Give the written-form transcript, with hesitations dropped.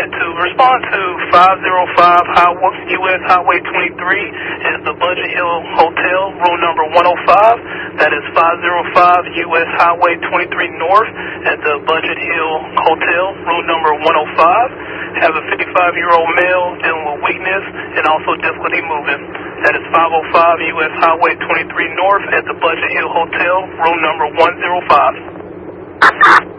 And to respond to 505 US Highway 23 is the Budget Hill Hotel, room number 105. That is 505 US Highway 23 North at the Budget Hill Hotel, room number 105. Have a 55-year-old male dealing with weakness and also difficulty moving. That is 505 US Highway 23 North at the Budget Hill Hotel, room number 105.